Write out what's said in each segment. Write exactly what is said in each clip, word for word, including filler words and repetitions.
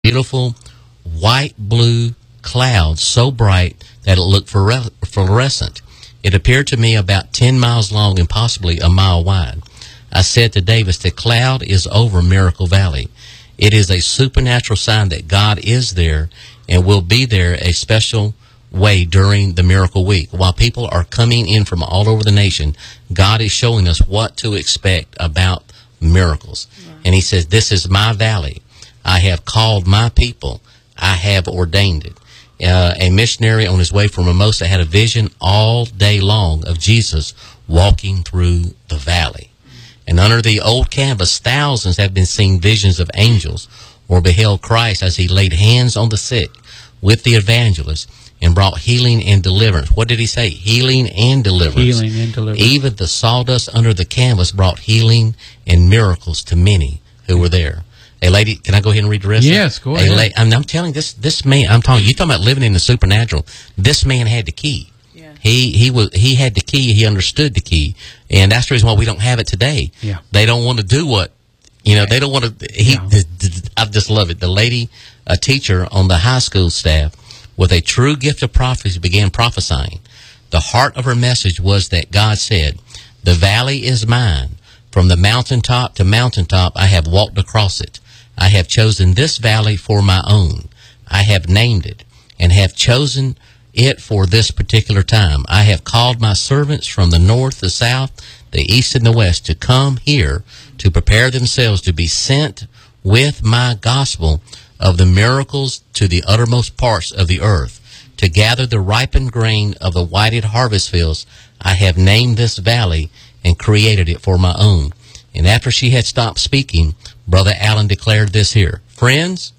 beautiful white blue cloud so bright that it looked fluorescent. It appeared to me about ten miles long and possibly a mile wide. I said to Davis, the cloud is over Miracle Valley. It is a supernatural sign that God is there and will be there a special way during the Miracle Week. While people are coming in from all over the nation, God is showing us what to expect about miracles. Yeah. And he says, this is my valley. I have called my people. I have ordained it. Uh, a missionary on his way from Mimosa had a vision all day long of Jesus walking through the valley. And under the old canvas, thousands have been seeing visions of angels or beheld Christ as he laid hands on the sick with the evangelists and brought healing and deliverance. What did he say? Healing and deliverance. Healing and deliverance. Even the sawdust under the canvas brought healing and miracles to many who were there. Hey, lady, can I go ahead and read the rest? Yes, of it? go ahead. Hey, la- I'm, I'm telling you, this this man, I'm talking, you talking about living in the supernatural. This man had the key. Yeah. He he was he had the key. He understood the key, and that's the reason why we don't have it today. Yeah. They don't want to do what, you know. They don't want to. He, Yeah. th- th- I just love it. The lady, a teacher on the high school staff, with a true gift of prophecy, began prophesying. The heart of her message was that God said, "The valley is mine. From the mountaintop to mountaintop, I have walked across it. I have chosen this valley for my own. I have named it and have chosen it for this particular time. I have called my servants from the north, the south, the east, and the west to come here to prepare themselves to be sent with my gospel of the miracles to the uttermost parts of the earth, to gather the ripened grain of the whited harvest fields. I have named this valley and created it for my own." And after she had stopped speaking, Brother Allen declared this here: "Friends,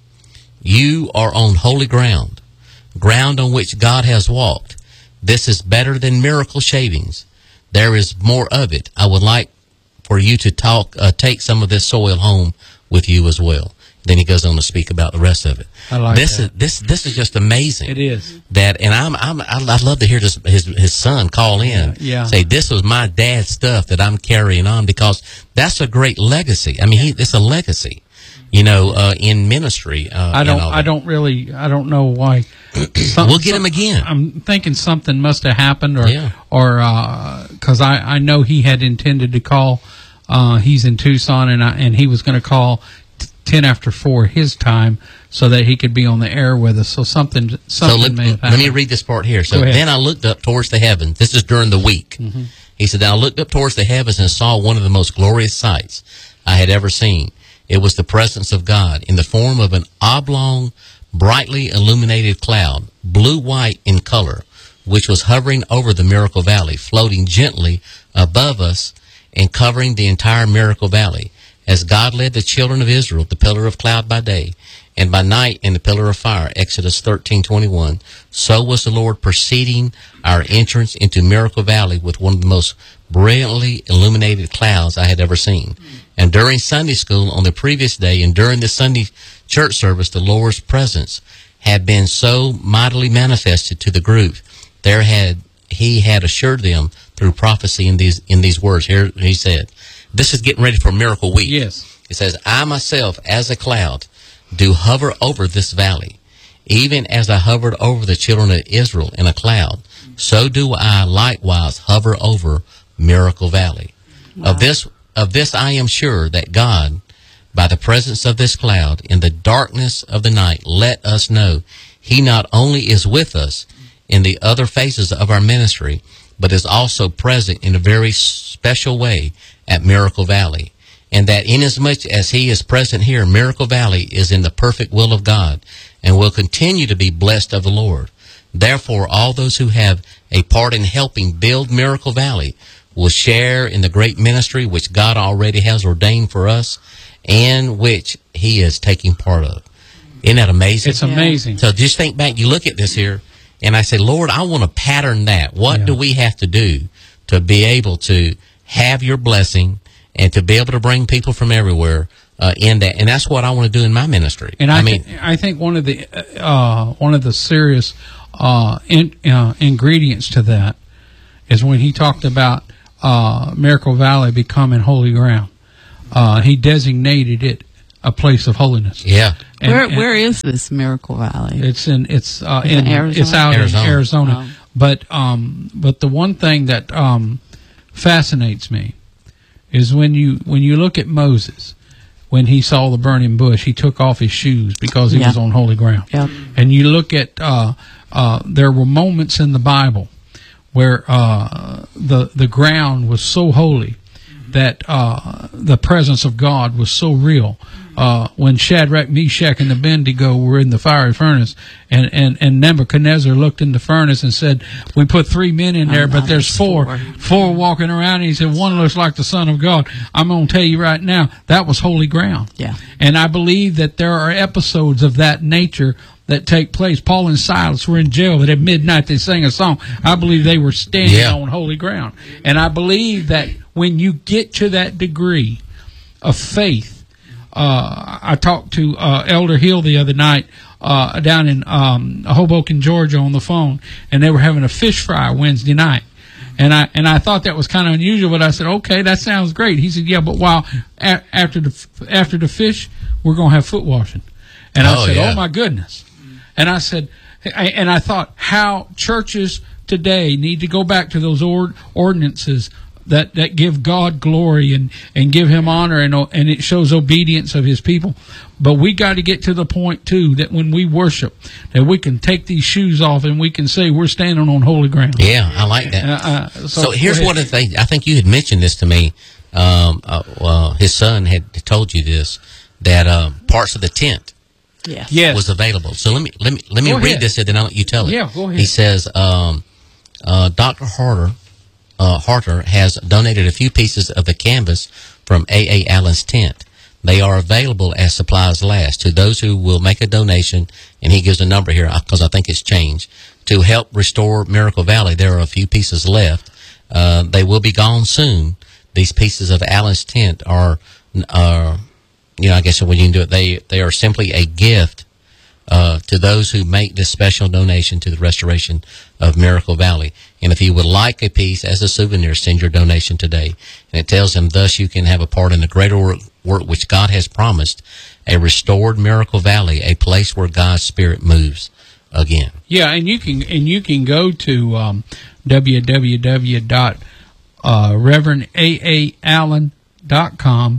you are on holy ground, ground on which God has walked. This is better than miracle shavings. There is more of it. I would like for you to talk, uh, take some of this soil home with you as well." Then he goes on to speak about the rest of it. I like this that. is this this is just amazing. It is. That, and I'm I'm I'd love to hear this, his his son call in, Yeah, yeah. say this was my dad's stuff that I'm carrying on, because that's a great legacy. I mean, he, it's a legacy, you know, uh, in ministry. Uh, I don't. and all I that. don't really. I don't know why. Some- We'll get some- him again. I'm thinking something must have happened, or Yeah. or because I I know he had intended to call. Uh, he's in Tucson, and I, and he was going to call t- ten after four his time, so that he could be on the air with us. So something something So let, may have let happened. me read this part here. So Go ahead. then I looked up towards the heavens. This is during the week. Mm-hmm. He said, "Then I looked up towards the heavens and saw one of the most glorious sights I had ever seen. It was the presence of God in the form of an oblong, brightly illuminated cloud, blue-white in color, which was hovering over the Miracle Valley, floating gently above us and covering the entire Miracle Valley. As God led the children of Israel, the pillar of cloud by day, and by night in the pillar of fire," Exodus thirteen twenty-one, "so was the Lord preceding our entrance into Miracle Valley with one of the most brilliantly illuminated clouds I had ever seen. And during Sunday school on the previous day and during the Sunday church service, the Lord's presence had been so mightily manifested to the group. There had he had assured them through prophecy in these in these words." Here he said, this is getting ready for Miracle Week. Yes. It says, "I myself, as a cloud, do hover over this valley. Even as I hovered over the children of Israel in a cloud, so do I likewise hover over Miracle Valley. Wow. Of this, of this I am sure, that God, by the presence of this cloud, in the darkness of the night, let us know he not only is with us in the other phases of our ministry, but is also present in a very special way at Miracle Valley. And that inasmuch as he is present here, Miracle Valley is in the perfect will of God and will continue to be blessed of the Lord. Therefore, all those who have a part in helping build Miracle Valley will share in the great ministry which God already has ordained for us and which he is taking part of." Isn't that amazing? It's amazing. So just think back, you look at this here, and I say, Lord, I want to pattern that. What Yeah. do we have to do to be able to have your blessing and to be able to bring people from everywhere uh, in that? And that's what I want to do in my ministry. And I, I mean, thi- I think one of the uh, one of the serious uh, in, uh, ingredients to that is when he talked about uh, Miracle Valley becoming holy ground. Uh, he designated it a place of holiness. Yeah. And, where and where is this Miracle Valley? It's in it's uh, in, in Arizona? It's out Arizona. in Arizona. Oh. But um, but the one thing that um, fascinates me is when you when you look at Moses, when he saw the burning bush, he took off his shoes because he yeah. was on holy ground. Yep. And you look at uh, uh, there were moments in the Bible where uh, the the ground was so holy that uh, the presence of God was so real. Uh, when Shadrach, Meshach, and Abednego were in the fiery furnace, and, and, and Nebuchadnezzar looked in the furnace and said, "We put three men in there, but there's four, four, four walking around." And he said, "One looks like the Son of God." I'm going to tell you right now, that was holy ground. Yeah. And I believe that there are episodes of that nature that take place. Paul and Silas were in jail, but at midnight they sang a song. I believe they were standing yeah. on holy ground. And I believe that when you get to that degree of faith, uh, I talked to uh, Elder Hill the other night uh, down in um, Hoboken, Georgia on the phone, and they were having a fish fry Wednesday night. And I and I thought that was kind of unusual, but I said, "Okay, that sounds great." He said, "Yeah, but while a- after the after the fish, we're going to have foot washing." And I oh, said, yeah. "Oh my goodness." And I said, I, and I thought how churches today need to go back to those ord- ordinances that, that give God glory and, and give Him honor, and and it shows obedience of His people. But we got to get to the point too that when we worship, that we can take these shoes off and we can say we're standing on holy ground. Yeah, I like that. Uh, uh, so, so here's one of the things. I think you had mentioned this to me. Um, uh, well, his son had told you this, that um, parts of the tent. Yes. Yes. was available. So let me let me let me Go read ahead. this, and then I'll let you tell it. Yeah, go ahead. He says, um, uh, Doctor Harter uh, Harter has donated a few pieces of the canvas from A A Allen's tent. They are available as supplies last to those who will make a donation, and he gives a number here because I think it's changed, to help restore Miracle Valley. There are a few pieces left. Uh, they will be gone soon. These pieces of Allen's tent are. Uh, You know, I guess when you can do it, they, they are simply a gift uh, to those who make this special donation to the restoration of Miracle Valley. And if you would like a piece as a souvenir, send your donation today. And it tells them, thus you can have a part in the greater work, work which God has promised, a restored Miracle Valley, a place where God's Spirit moves again. Yeah, and you can and you can go to um, w w w dot reverend a a allen dot com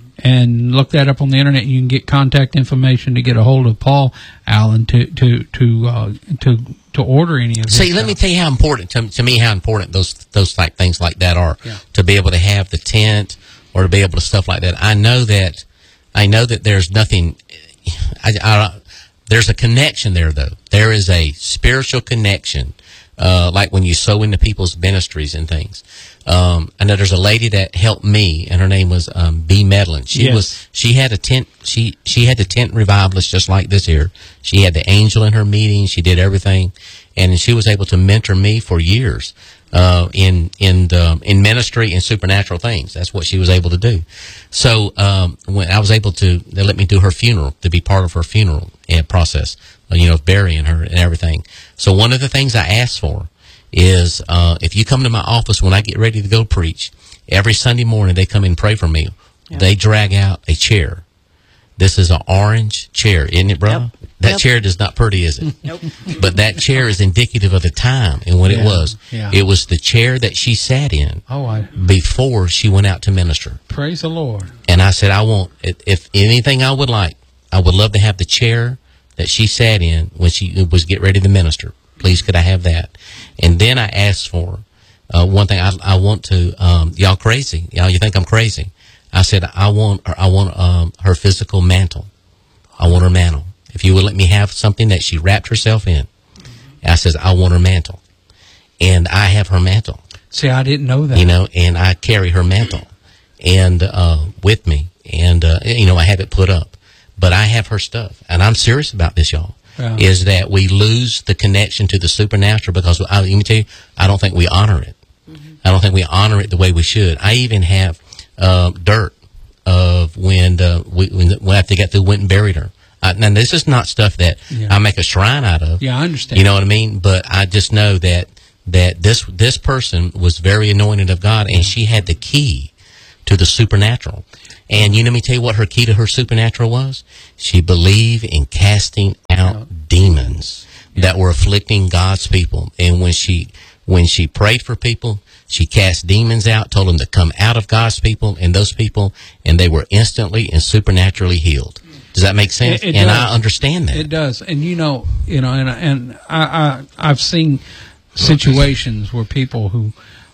and look that up on the internet. You can get contact information to get a hold of Paul Allen to to to uh, to to order any of this. See, stuff. let me tell you how important to, to me how important those those like things like that are. Yeah. To be able to have the tent or to be able to stuff like that. I know that I know that there's nothing. I, I, there's a connection there, though. There is a spiritual connection, uh, like when you sow into people's ministries and things. Um, I know there's a lady that helped me, and her name was um, B. Medlin. She Yes. was she had a tent. She she had the tent revivalist just like this here. She had the angel in her meeting. She did everything, and she was able to mentor me for years uh, in in the, in ministry and supernatural things. That's what she was able to do. So um, when I was able to, they let me do her funeral, to be part of her funeral uh, process. You know, burying her and everything. So one of the things I asked for is uh, if you come to my office when I get ready to go preach, every Sunday morning they come and pray for me. Yep. They drag out a chair. This is an orange chair, isn't it, brother? Yep. That Yep. chair is not pretty, is it? Nope. But that chair is indicative of the time and what Yeah. it was. Yeah. It was the chair that she sat in Oh, I before she went out to minister. praise the Lord. And I said, I want, if, if anything I would like, I would love to have the chair that she sat in when she was get ready to minister. Please, could I have that? And then I asked for uh, one thing. I, I want to, um, y'all crazy. Y'all, you think I'm crazy. I said, I want, I want um, her physical mantle. I want her mantle. If you would let me have something that she wrapped herself in. I says, I want her mantle. And I have her mantle. See, I didn't know that. You know, and I carry her mantle and uh, with me. And, uh, you know, I have it put up. But I have her stuff. And I'm serious about this, y'all. Yeah. Is that we lose the connection to the supernatural because, I, let me tell you, I don't think we honor it. Mm-hmm. I don't think we honor it the way we should. I even have uh, dirt of when, uh, we, when, when after they got through, went and buried her. Uh, now, this is not stuff that Yeah. I make a shrine out of. Yeah, I understand. You know what I mean? But I just know that that this this person was very anointed of God, and she had the key to the supernatural. And you know, let me tell you what her key to her supernatural was. She believed in casting out demons that were afflicting God's people. And when she when she prayed for people, she cast demons out, told them to come out of God's people and those people, and they were instantly and supernaturally healed. Does that make sense? It, it and does. I understand that. It does. And you know, you know, and and I, I I've seen situations where people who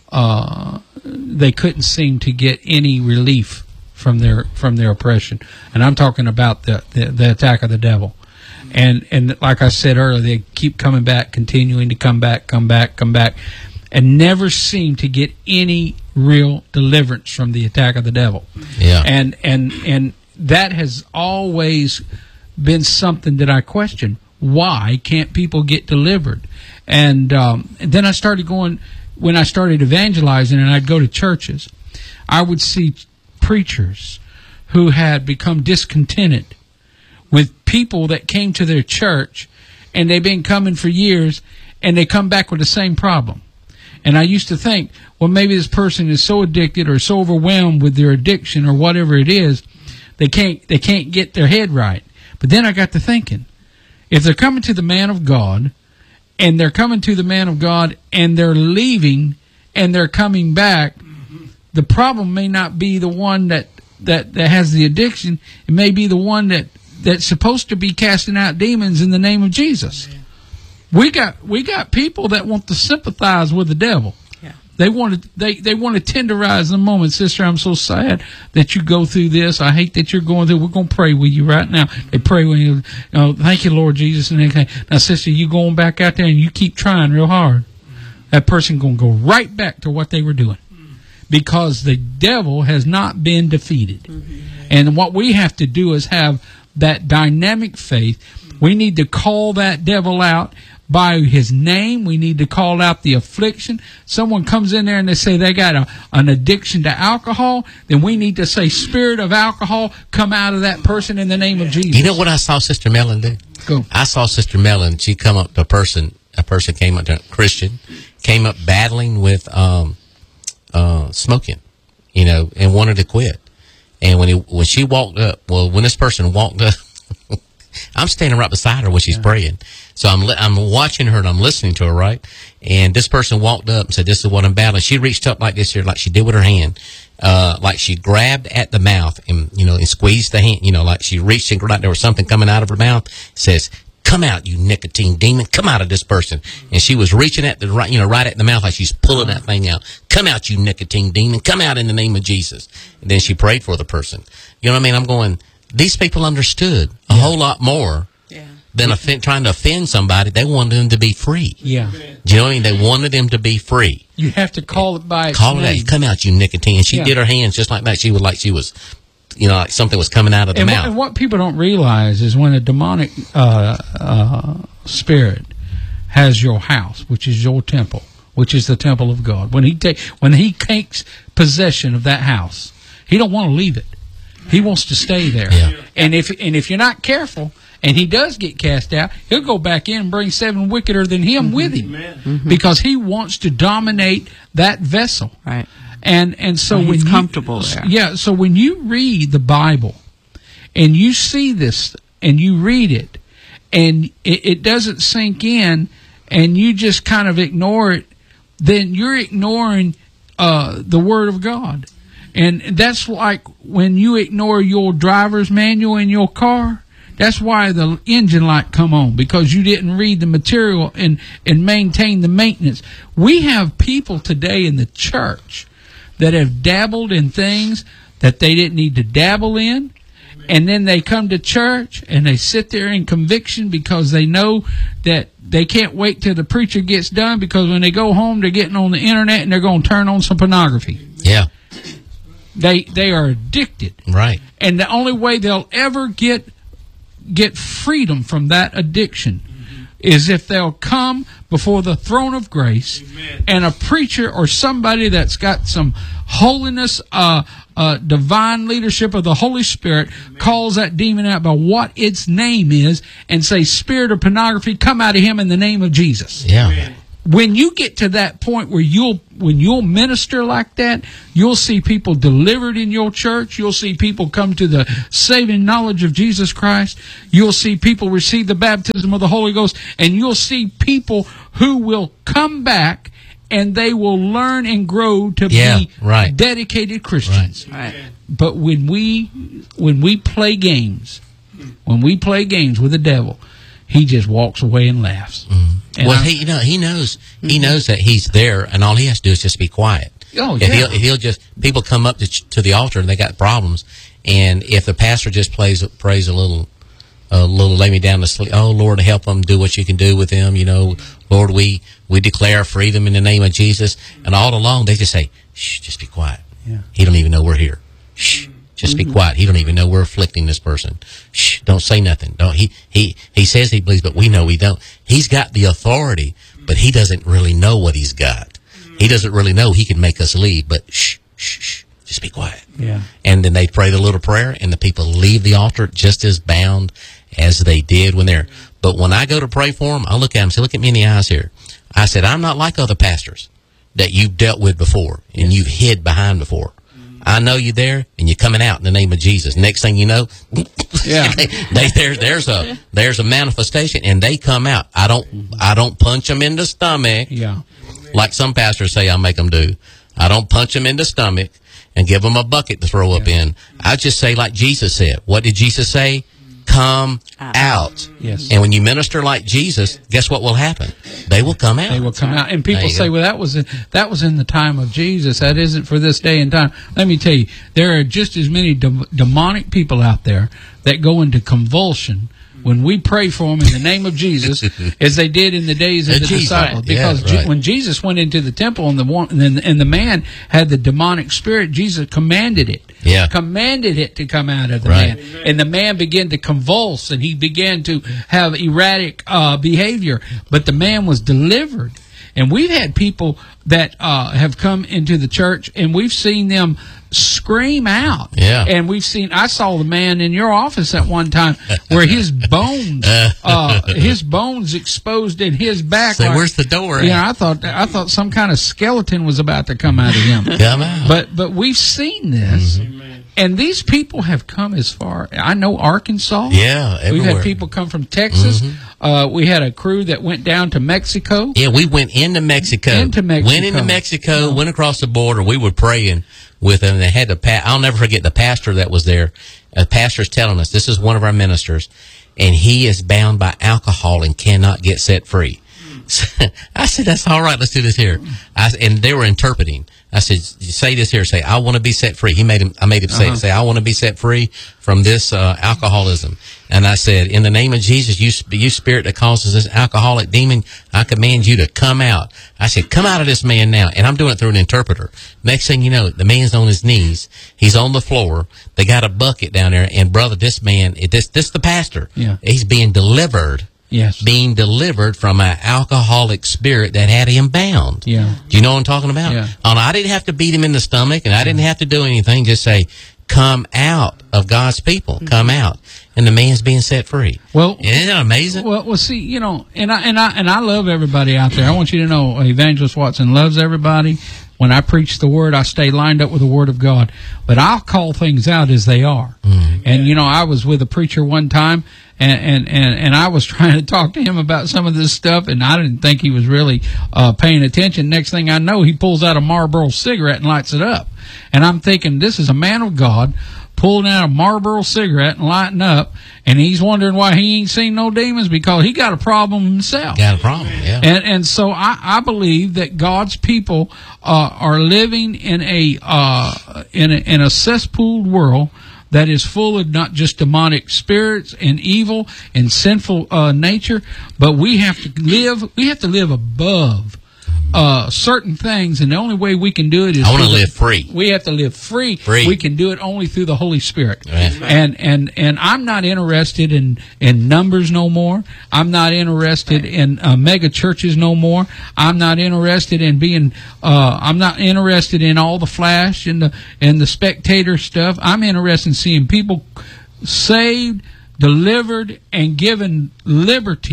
uh, they couldn't seem to get any relief from their from their oppression, and I'm talking about the the, the attack of the devil. And and like I said earlier, they keep coming back, continuing to come back, come back, come back, and never seem to get any real deliverance from the attack of the devil. Yeah. And and and that has always been something that I question. Why can't people get delivered? And, um, and then I started going, when I started evangelizing and I'd go to churches, I would see preachers who had become discontented with people that came to their church, and they've been coming for years, and they come back with the same problem. And I used to think, well, maybe this person is so addicted or so overwhelmed with their addiction or whatever it is, they can't they can't get their head right. But then I got to thinking, if they're coming to the man of God, and they're coming to the man of God, and they're leaving, and they're coming back, the problem may not be the one that, that, that has the addiction. It may be the one that, that's supposed to be casting out demons in the name of Jesus. We got we got people that want to sympathize with the devil. Yeah. They want to they, they want to tenderize the moment. Sister, I'm so sad that you go through this. I hate that you're going through. We're going to pray with you right now. They pray with you. You know, thank you, Lord Jesus. And they, now, sister, you going back out there and you keep trying real hard. That person going to go right back to what they were doing, because the devil has not been defeated. Mm-hmm. And what we have to do is have that dynamic faith. We need to call that devil out by his name. We need to call out the affliction. Someone comes in there and they say they got a, an addiction to alcohol, then we need to say, spirit of alcohol, come out of that person in the name of Jesus. You know what I saw Sister Mellon do? Go. I saw Sister Mellon, she come up to a person, a person came up to a Christian, came up battling with um, uh, smoking, you know, and wanted to quit. And when he, when she walked up, well, when this person walked up, I'm standing right beside her when she's yeah. praying. So I'm li- I'm watching her and I'm listening to her, right? And this person walked up and said, "This is what I'm battling." She reached up like this here, like she did with her hand, uh, like she grabbed at the mouth and, you know, and squeezed the hand, you know, like she reached and like there was something coming out of her mouth. Says, "Come out, you nicotine demon! Come out of this person!" And she was reaching at the right, you know, right at the mouth, like she's pulling that thing out. "Come out, you nicotine demon! Come out in the name of Jesus!" And then she prayed for the person. You know what I mean? I'm going. These people understood a yeah. whole lot more yeah. than offend, trying to offend somebody. They wanted them to be free. Yeah. Do you know what I mean? They wanted them to be free. You have to call it by its call name. it out. Come out, you nicotine. And she yeah. did her hands just like that. She was like she was, you know, like something was coming out of the and mouth. What, and what people don't realize is when a demonic uh, uh, spirit has your house, which is your temple, which is the temple of God, when he take when he takes possession of that house, he don't want to leave it. He wants to stay there. Yeah. And if and if you're not careful, and he does get cast out, he'll go back in and bring seven wickeder than him mm-hmm. with him. Mm-hmm. Because he wants to dominate that vessel. Right. And and so well, when he's you, comfortable there. Yeah, so when you read the Bible and you see this and you read it and it, it doesn't sink in and you just kind of ignore it, then you're ignoring uh, the Word of God. And that's like when you ignore your driver's manual in your car. That's why the engine light come on, because you didn't read the material and, and maintain the maintenance. We have people today in the church that have dabbled in things that they didn't need to dabble in. And then they come to church and they sit there in conviction because they know that they can't wait till the preacher gets done, because when they go home, they're getting on the internet and they're going to turn on some pornography. Yeah. They they are addicted. Right. And the only way they'll ever get get freedom from that addiction mm-hmm. is if they'll come before the throne of grace. Amen. And a preacher or somebody that's got some holiness, uh, uh, divine leadership of the Holy Spirit Amen. Calls that demon out by what its name is and say, "Spirit of pornography, come out of him in the name of Jesus." Yeah. Amen. when you get to that point where you'll when you'll minister like that, you'll see people delivered in your church. You'll see people come to the saving knowledge of Jesus Christ. You'll see people receive the baptism of the Holy Ghost, and you'll see people who will come back and they will learn and grow to Yeah, be right. dedicated Christians. Right. But when we when we play games, when we play games with the devil, he just walks away and laughs. Mm. And Well, I- he you know he knows he knows that he's there, and all he has to do is just be quiet. Oh, If yeah. he'll, if he'll just people come up to ch- to the altar and they got problems, and if the pastor just plays prays a little, a little lay me down to sleep. Oh Lord, help them, do what you can do with them. You know, Lord, we we declare freedom in the name of Jesus. And all along they just say, shh, just be quiet. Yeah. He don't even know we're here. Shh, just be quiet. He don't even know we're afflicting this person. Shh, don't say nothing. Don't he he he says he believes, but we know he don't. He's got the authority, but he doesn't really know what he's got. He doesn't really know he can make us leave, but shh, shh, shh, just be quiet. Yeah. And then they pray the little prayer, and the people leave the altar just as bound as they did when they're. But when I go to pray for them, I look at them and say, look at me in the eyes here. I said, I'm not like other pastors that you've dealt with before and you've hid behind before. I know you there, and you're coming out in the name of Jesus. Next thing you know, Yeah. they, they, there's there's a there's a manifestation, and they come out. I don't I don't punch them in the stomach, Yeah. like some pastors say I make them do. I don't punch them in the stomach and give them a bucket to throw up in. I just say like Jesus said. What did Jesus say? Come out. Yes. And when you minister like Jesus, guess what will happen? They will come out. They will come out, and There people you say, go. "Well, that was in, that was in the time of Jesus. That isn't for this day and time." Let me tell you, there are just as many de- demonic people out there that go into convulsion when we pray for them in the name of Jesus, as they did in the days of Uh, the Jesus, disciples. right. Yeah, Because Je- right. when Jesus went into the temple and the one and the, and the man had the demonic spirit, Jesus commanded it. Yeah. Commanded it to come out of the Right. man. And the man began to convulse, and he began to have erratic uh, behavior. But the man was delivered. And we've had people that uh, have come into the church, and we've seen them scream out. Yeah. And we've seen, I saw the man in your office at one time where his bones, uh, his bones exposed in his back. Say, like- where's the door at? Yeah, I thought, I thought some kind of skeleton was about to come out of him. Come out. But but we've seen this, and these people have come as far. I know Arkansas. Yeah, We've everywhere. had people come from Texas. Uh, we had a crew that went down to Mexico. Yeah, we went into Mexico. Into Mexico. Went into Mexico, went across the border. We were praying with them. They had the pa- I'll never forget the pastor that was there. A pastor's telling us, this is one of our ministers, and he is bound by alcohol and cannot get set free. I said, that's all right. Let's do this here. I, and they were interpreting. I said, say this here. Say, I want to be set free. He made him, I made him say, Uh-huh. it. Say, I want to be set free from this uh, alcoholism. And I said, in the name of Jesus, you, sp- you spirit that causes this alcoholic demon, I command you to come out. I said, come out of this man now. And I'm doing it through an interpreter. Next thing you know, the man's on his knees. He's on the floor. They got a bucket down there. And brother, this man, this, this the pastor. Yeah. He's being delivered. Yes. Being delivered from an alcoholic spirit that had him bound. Yeah. Do you know what I'm talking about? Yeah. And I didn't have to beat him in the stomach, and I didn't have to do anything. Just say, come out of God's people. Come out. And the man's being set free. Well, Isn't that amazing? Well, well, see, you know, and I and I and I love everybody out there. I want you to know, Evangelist Watson loves everybody. When I preach the word, I stay lined up with the word of God. But I'll call things out as they are. Mm-hmm. And you know, I was with a preacher one time, and and and, and I was trying to talk to him about some of this stuff, and I didn't think he was really uh, paying attention. Next thing I know, he pulls out a Marlboro cigarette and lights it up, and I'm thinking, this is a man of God pulling out a Marlboro cigarette and lighting up, and he's wondering why he ain't seen no demons, because he got a problem himself. Got a problem, yeah. And and so I, I believe that God's people uh, are living in a uh, in a in a cesspooled world that is full of not just demonic spirits and evil and sinful uh, nature, but we have to live. We have to live above uh, certain things, and the only way we can do it is I want to through the- live free. We have to live free. Free. We can do it only through the Holy Spirit. Right. And and and I'm not interested in in numbers no more. I'm not interested in uh, mega churches no more. I'm not interested in being. Uh, I'm not interested in all the flash and the and the spectator stuff. I'm interested in seeing people saved, delivered, and given liberty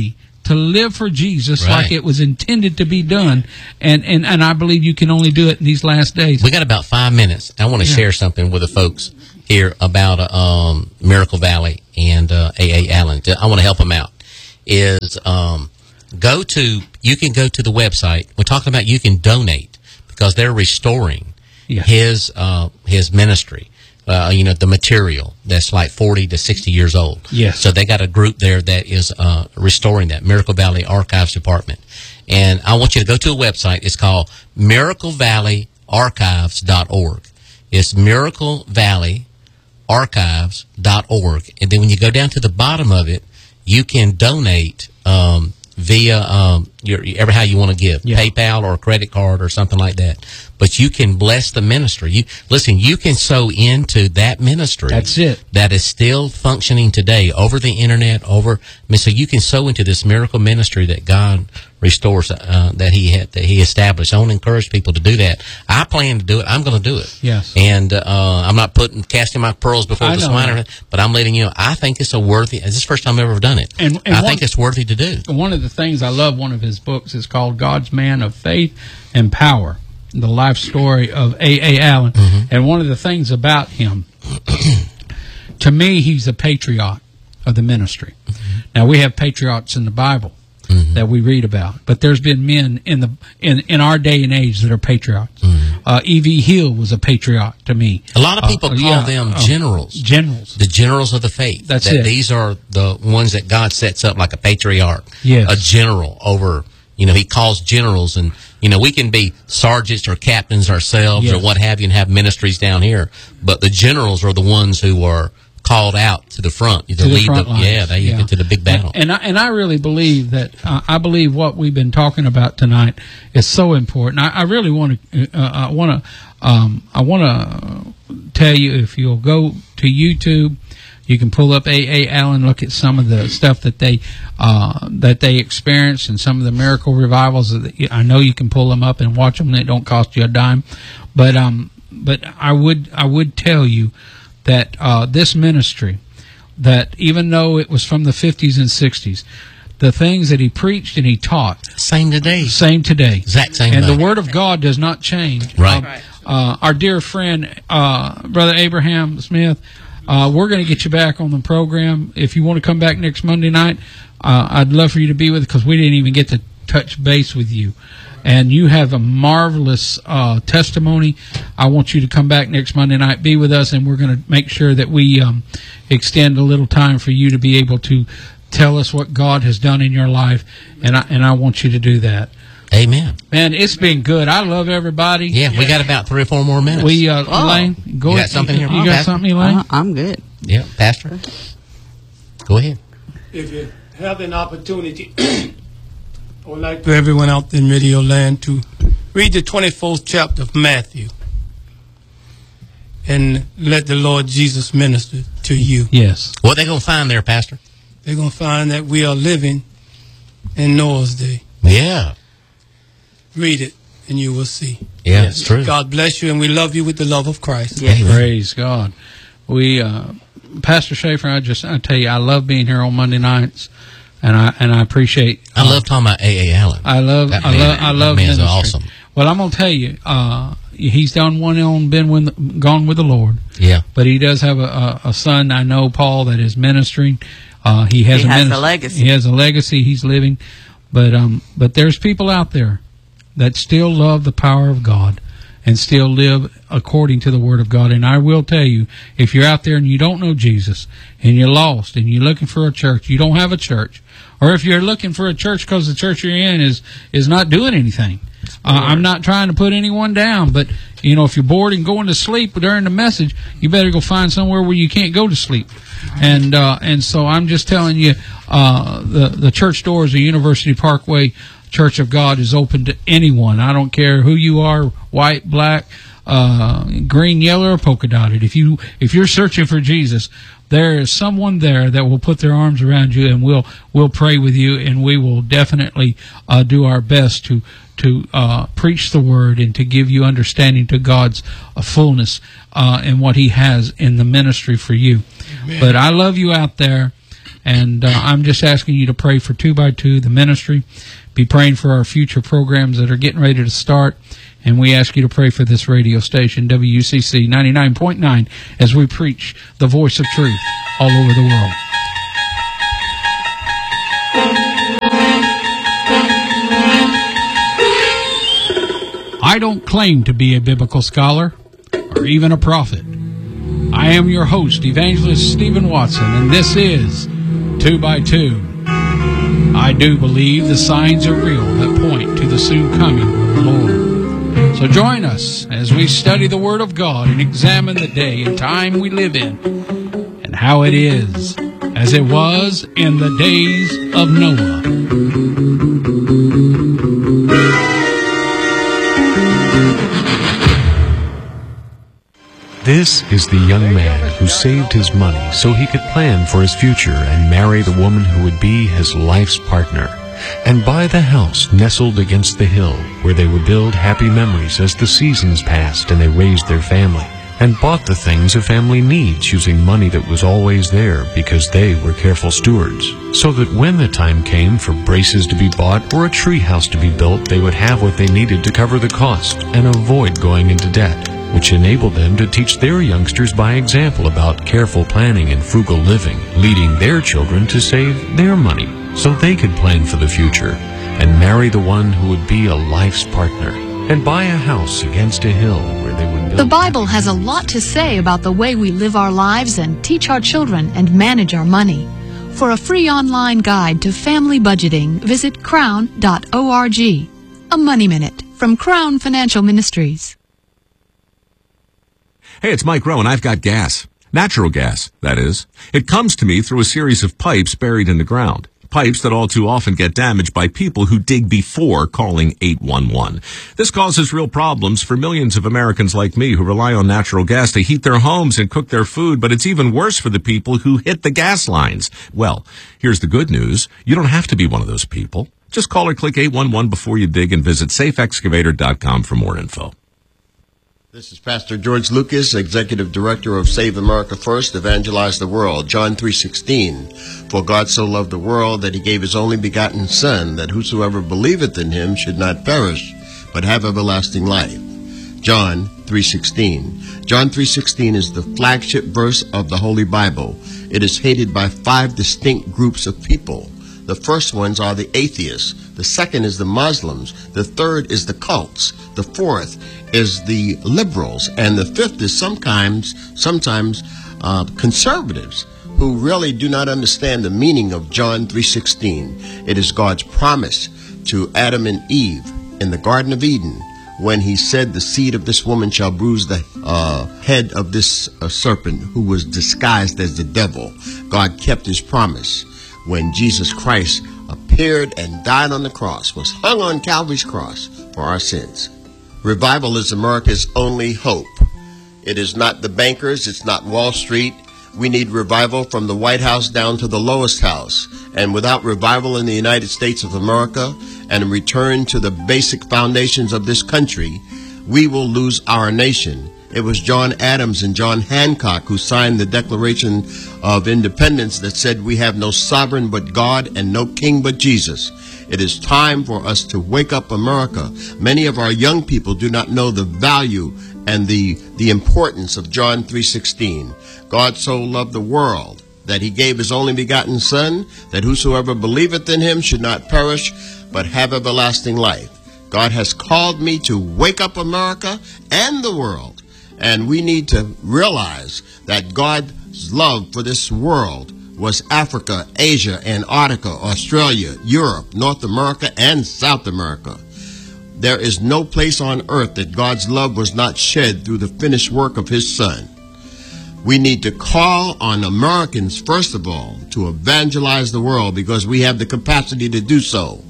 to live for Jesus Right. like it was intended to be done. And, and, and I believe you can only do it in these last days. We got about five minutes. I want to Yeah. share something with the folks here about uh, um, Miracle Valley and uh, A A. Allen. I want to help them out. Is um, go to, you can go to the website. We're talking about you can donate because they're restoring Yes. his uh, his ministry. Uh, you know, the material that's like forty to sixty years old. Yes. So they got a group there that is uh, restoring that, Miracle Valley Archives Department. And I want you to go to a website. It's called miracle valley archives dot org. It's miracle valley archives dot org. And then when you go down to the bottom of it, you can donate um, via um, your, ever how you want to give, Yeah. PayPal or a credit card or something like that. But you can bless the ministry. You listen. You can sow into that ministry. That's it. That is still functioning today over the internet. Over, I mean, so you can sow into this miracle ministry that God restores, uh, that He had, that He established. I want to encourage people to do that. I plan to do it. I'm going to do it. Yes. And uh, I'm not putting casting my pearls before I the know swine, or that. anything, but I'm letting you know. I think it's a worthy. This is the first time I've ever done it. And- and I one- think it's worthy to do. One of the things I love, one of his books is called God's Man of Faith and Power, the life story of A A. Allen. Mm-hmm. And one of the things about him, to me, he's a patriot of the ministry. Mm-hmm. Now, we have patriots in the Bible Mm-hmm. that we read about, but there's been men in the in, in our day and age that are patriots. Mm-hmm. Uh, E V. Hill was a patriot to me. A lot of people Uh, call yeah, them uh, generals. Generals. The generals of the faith. That's that it. These are the ones that God sets up like a patriarch, Yes. a general over. You know, He calls generals, and you know we can be sergeants or captains ourselves Yes. or what have you, and have ministries down here. But the generals are the ones who are called out to the front to, to the lead front the lines. yeah, they Yeah. get to the big battle. And, and I and I really believe that uh, I believe what we've been talking about tonight is so important. I, I really want to uh, I want to um, I want to tell you, if you'll go to YouTube, you can pull up A A. Allen, look at some of the stuff that they uh, that they experienced and some of the miracle revivals. That I know you can pull them up and watch them. They don't cost you a dime, but um, but I would I would tell you that uh, this ministry, that even though it was from the fifties and sixties, the things that he preached and he taught, Same today. same today. Exact same And thing. the Word of God does not change. Right. Um, uh, our dear friend, uh, Brother Abraham Smith, uh, we're going to get you back on the program. If you want to come back next Monday night, uh, I'd love for you to be with us, because we didn't even get to touch base with you. And you have a marvelous uh, testimony. I want you to come back next Monday night, be with us, and we're going to make sure that we um, extend a little time for you to be able to tell us what God has done in your life, and I, and I want you to do that. Amen. Man, it's been good. I love everybody. Yeah, we got about three or four more minutes. We, uh, Oh. Elaine, go You got ahead. something here? You Oh, got Pastor? something, Elaine? Uh, I'm good. yeah, Pastor. Go ahead. If you have an opportunity, I would like for everyone out in Radio Land to read the twenty-fourth chapter of Matthew and let the Lord Jesus minister to you. Yes. What they gonna find there, Pastor? They're going to find that we are living in Noah's day. Yeah, Read it and you will see. yeah, it's true. God bless you, and we love you with the love of Christ. Yes. Amen. Praise God. We, uh, Pastor Schaefer, I just, I tell you, I love being here on Monday nights, and I, and I appreciate. I love talking about A A. Allen. I love, That I man- love, I that love man's ministry. awesome. Well, I'm gonna tell you, uh, he's done one on been with, gone with the Lord, Yeah, but he does have a, a, a son. I know, Paul, that is ministering. Uh, he has He a has a minis- legacy. He has a legacy. He's living, but um, but there's people out there that still love the power of God and still live according to the Word of God. And I will tell you, if you're out there and you don't know Jesus and you're lost and you're looking for a church, you don't have a church, or if you're looking for a church because the church you're in is is not doing anything. Uh, I'm not trying to put anyone down, but you know, if you're bored and going to sleep during the message, you better go find somewhere where you can't go to sleep. And uh, and so I'm just telling you, uh, the the church doors of University Parkway Church of God is open to anyone. I don't care who you are, white, black, uh, green, yellow, or polka dotted. If you if you're searching for Jesus, there is someone there that will put their arms around you, and we'll we'll pray with you, and we will definitely uh, do our best to to uh, preach the word and to give you understanding to God's uh, fullness uh, and what He has in the ministry for you. Amen. But I love you out there. And uh, I'm just asking you to pray for two by two, the ministry. Be praying for our future programs that are getting ready to start. And we ask you to pray for this radio station, W C C ninety-nine point nine, as we preach the voice of truth all over the world. I don't claim to be a biblical scholar or even a prophet. I am your host, Evangelist Stephen Watson, and this is Two by Two. I do believe the signs are real that point to the soon coming of the Lord. So join us as we study the Word of God and examine the day and time we live in and how it is as it was in the days of Noah. This is the young man who saved his money so he could plan for his future and marry the woman who would be his life's partner, and buy the house nestled against the hill where they would build happy memories as the seasons passed and they raised their family, and bought the things a family needs using money that was always there because they were careful stewards, so that when the time came for braces to be bought or a tree house to be built, they would have what they needed to cover the cost and avoid going into debt, which enabled them to teach their youngsters by example about careful planning and frugal living, leading their children to save their money so they could plan for the future and marry the one who would be a life's partner, and buy a house against a hill where they would build. The Bible has a lot to say about the way we live our lives and teach our children and manage our money. For a free online guide to family budgeting, visit crown dot org. A Money Minute from Crown Financial Ministries. Hey, it's Mike Rowe, and I've got gas. Natural gas, that is. It comes to me through a series of pipes buried in the ground. Pipes that all too often get damaged by people who dig before calling eight one one. This causes real problems for millions of Americans like me who rely on natural gas to heat their homes and cook their food, but it's even worse for the people who hit the gas lines. Well, here's the good news. You don't have to be one of those people. Just call or click eight one one before you dig and visit safe excavator dot com for more info. This is Pastor George Lucas, Executive Director of Save America First, Evangelize the World. John three sixteen, for God so loved the world that he gave his only begotten Son, that whosoever believeth in him should not perish, but have everlasting life. John three sixteen. John three sixteen is the flagship verse of the Holy Bible. It is hated by five distinct groups of people. The first ones are the atheists. The second is the Muslims. The third is the cults. The fourth is the liberals. And the fifth is sometimes, sometimes uh, conservatives who really do not understand the meaning of John three sixteen. It is God's promise to Adam and Eve in the Garden of Eden when he said the seed of this woman shall bruise the uh, head of this uh, serpent who was disguised as the devil. God kept his promise when Jesus Christ appeared and died on the cross, was hung on Calvary's cross for our sins. Revival is America's only hope. It is not the bankers, it's not Wall Street. We need revival from the White House down to the lowest house. And without revival in the United States of America and a return to the basic foundations of this country, we will lose our nation. It was John Adams and John Hancock who signed the Declaration of Independence that said we have no sovereign but God and no king but Jesus. It is time for us to wake up America. Many of our young people do not know the value and the, the importance of John three sixteen. God so loved the world that he gave his only begotten Son, that whosoever believeth in him should not perish, but have everlasting life. God has called me to wake up America and the world. And we need to realize that God's love for this world was Africa, Asia, Antarctica, Australia, Europe, North America, and South America. There is no place on earth that God's love was not shed through the finished work of his Son. We need to call on Americans, first of all, to evangelize the world because we have the capacity to do so.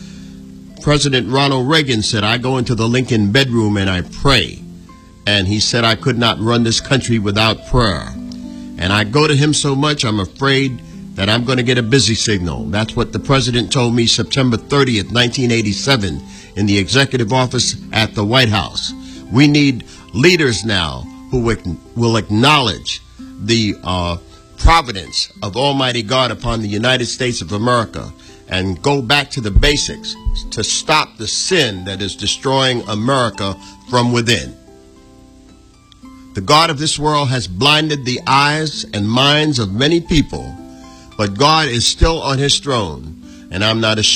President Ronald Reagan said, I go into the Lincoln bedroom and I pray. And he said I could not run this country without prayer. And I go to him so much, I'm afraid that I'm going to get a busy signal. That's what the president told me September thirtieth, nineteen eighty-seven, in the executive office at the White House. We need leaders now who will acknowledge the uh, providence of Almighty God upon the United States of America and go back to the basics to stop the sin that is destroying America from within. The God of this world has blinded the eyes and minds of many people, but God is still on his throne, and I'm not ashamed.